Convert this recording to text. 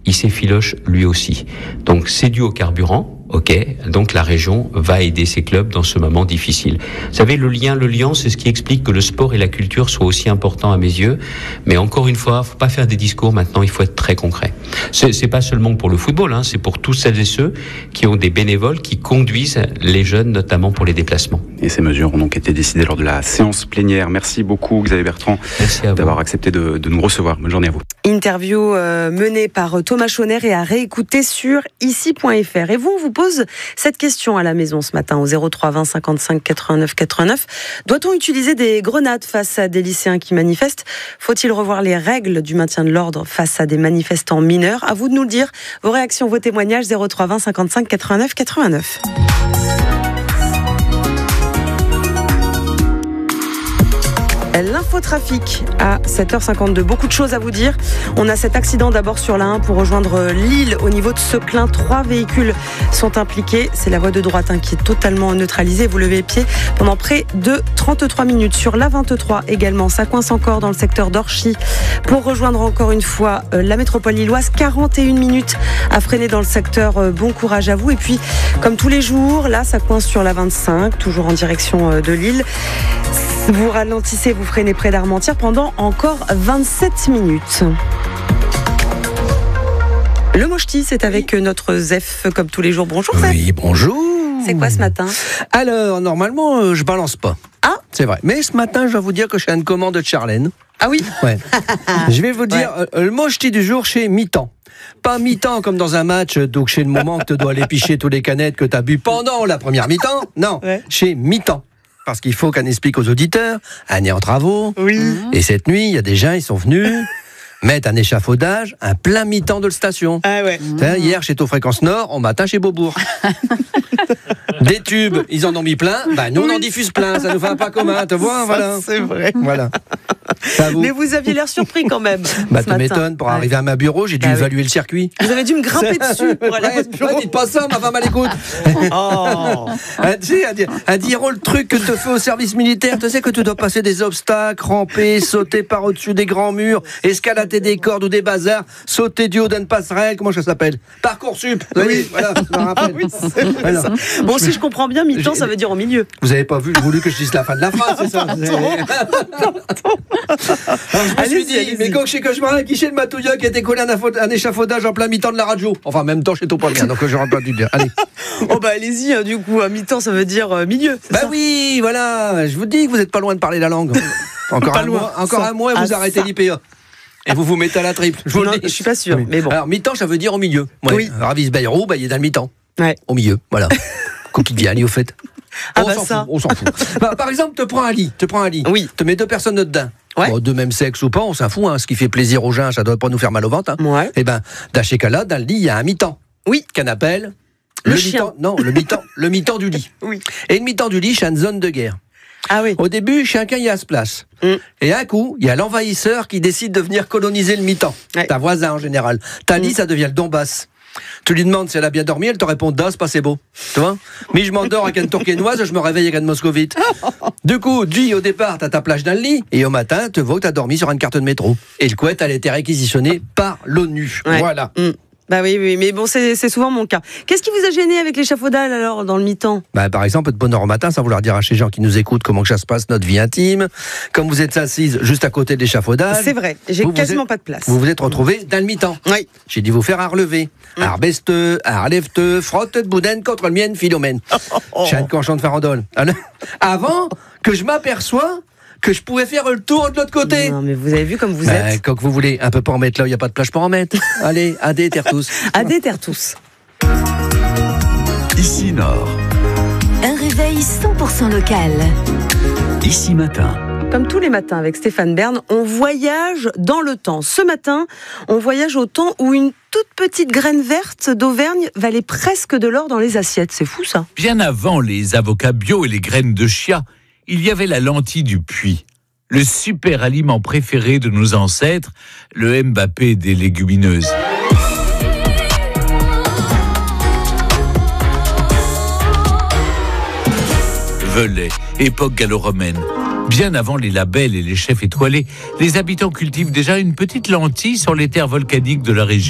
il s'effiloche lui aussi. Donc c'est dû au carburant. Ok, donc la région va aider ces clubs dans ce moment difficile. Vous savez, le lien, c'est ce qui explique que le sport et la culture soient aussi importants à mes yeux. Mais encore une fois, faut pas faire des discours maintenant, il faut être très concret. C'est pas seulement pour le football, c'est pour tous celles et ceux qui ont des bénévoles qui conduisent les jeunes, notamment pour les déplacements. Et ces mesures ont donc été décidées lors de la séance plénière. Merci beaucoup Xavier Bertrand d'avoir accepté de nous recevoir. Bonne journée à vous. Interview menée par Thomas Chauner et à réécouter sur ici.fr. Et vous, on vous pose cette question à la maison ce matin au 03 20 55 89 89. Doit-on utiliser des grenades face à des lycéens qui manifestent ? Faut-il revoir les règles du maintien de l'ordre face à des manifestants mineurs ? À vous de nous le dire. Vos réactions, vos témoignages 03 20 55 89 89. L'infotrafic à 7h52. Beaucoup de choses à vous dire. On a cet accident d'abord sur la 1 pour rejoindre Lille au niveau de Seclin. 3 véhicules sont impliqués. C'est la voie de droite qui est totalement neutralisée. Vous levez les pieds pendant près de 33 minutes. Sur la 23 également, ça coince encore dans le secteur d'Orchy. Pour rejoindre encore une fois la métropole lilloise, 41 minutes à freiner dans le secteur. Bon courage à vous. Et puis, comme tous les jours, là, ça coince sur la 25, toujours en direction de Lille. Vous ralentissez, vous freinez près d'Armentières pendant encore 27 minutes. Le Mochti, c'est avec notre Zef, comme tous les jours. Bonjour Zef. Oui, bonjour. C'est quoi ce matin ? Alors, normalement, je balance pas. Ah ? C'est vrai. Mais ce matin, je dois vous dire que je suis à une commande de Charlène. Ah oui ? Ouais. Je vais vous dire, le Mochti du jour chez mi-temps. Pas mi-temps comme dans un match, donc chez le moment que tu dois aller picher tous les canettes que tu as bu pendant la première mi-temps. Non, chez mi-temps. Parce qu'il faut qu'on explique aux auditeurs, Anne est en travaux, et cette nuit, il y a des gens, ils sont venus mettre un échafaudage, un plein mi-temps de la station. Ah ouais. Hier, chez Taux Fréquence Nord, on matin chez Beaubourg. Des tubes, ils en ont mis plein, nous on en diffuse plein, ça nous fait un pas commun, tu vois, voilà. C'est vrai. Voilà. Mais vous aviez l'air surpris quand même. Tu m'étonnes, pour arriver à ma bureau, j'ai dû évaluer le circuit. Vous avez dû me grimper dessus pour aller à votre bureau. Dites pas ça, ma femme à l'écoute. Elle dit, le truc que te fait au service militaire, tu sais que tu dois passer des obstacles, ramper, sauter par au-dessus des grands murs, escalader des cordes ou des bazars, sauter du haut d'une passerelle, comment ça s'appelle ? Parcoursup. Oui, voilà, je me rappelle. Oui, c'est vrai, ça. Bon, si je comprends bien, mi-temps, ça veut dire au milieu. Vous avez pas voulu que je dise la fin de la phrase, c'est ça ? Alors, je me suis dit, mais quand chez Cauchemar, qui chez le Matouilla qui était collé un échafaudage en plein mi-temps de la radio. Enfin, en même temps, chez Topolien, donc j'aurais pas dû dire. Allez. Allez-y, du coup, à mi-temps, ça veut dire milieu. Oui, voilà. Je vous dis que vous n'êtes pas loin de parler la langue. Encore un mois et vous arrêtez l'IPA. Et vous mettez à la triple. Je suis pas sûr, mais bon. Alors, mi-temps, ça veut dire au milieu. Ouais. Oui. Ravis Bayrou, il est dans le mi-temps. Ouais. Au milieu, voilà. Coquille de Vianney, au fait. On s'en fout. Par exemple, te prends un lit. Oui. Te mets 2 personnes dedans. Ouais. Bon, de même sexe ou pas, on s'en fout. Ce qui fait plaisir aux gens, ça doit pas nous faire mal au ventre. Ouais. Et dans ces cas-là, dans le lit, il y a un mi-temps. Oui. Qu'on appelle le chien. Mi-temps, non, le mi-temps du lit. Oui. Et le mi-temps du lit, c'est une zone de guerre. Ah oui. Au début, chacun y a sa place. Et un coup, il y a l'envahisseur qui décide de venir coloniser le mi-temps. Ouais. Ta voisin en général. Ta lit, ça devient le Donbass. Tu lui demandes si elle a bien dormi, elle te répond das, pas c'est beau. Tu vois ? Mais je m'endors avec une tourquenoise, je me réveille avec une moscovite. Du coup, au départ, t'as ta plage dans le lit, et au matin, te vois que t'as dormi sur une carte de métro. Et le couette, elle a été réquisitionnée par l'ONU. Ouais. Voilà. Oui, mais bon, c'est souvent mon cas. Qu'est-ce qui vous a gêné avec l'échafaudage alors dans le mi-temps ? Par exemple, de bonne heure au matin, sans vouloir dire à ces gens qui nous écoutent comment que ça se passe, notre vie intime. Comme vous êtes assise juste à côté de l'échafaudage. C'est vrai, j'ai quasiment pas de place. Vous vous êtes retrouvés dans le mi-temps. Oui. J'ai dit vous faire à relever. À rebeste, à relève-te, frotte de boudin contre le mien, Philomène. Chien de canchon de farandole. Avant que je m'aperçois que je pouvais faire le tour de l'autre côté. Non, mais vous avez vu comme vous êtes. Quand vous voulez, un peu pas en mettre là, il n'y a pas de plage pour en mettre. Allez, adé, terre tous. Adé, terre tous. Ici Nord. Un réveil 100% local. Ici Matin. Comme tous les matins avec Stéphane Bern, on voyage dans le temps. Ce matin, on voyage au temps où une toute petite graine verte d'Auvergne valait presque de l'or dans les assiettes. C'est fou ça. Bien avant les avocats bio et les graines de chia, il y avait la lentille du puits, le super aliment préféré de nos ancêtres, le Mbappé des légumineuses. Velay, époque gallo-romaine. Bien avant les labels et les chefs étoilés, les habitants cultivent déjà une petite lentille sur les terres volcaniques de la région.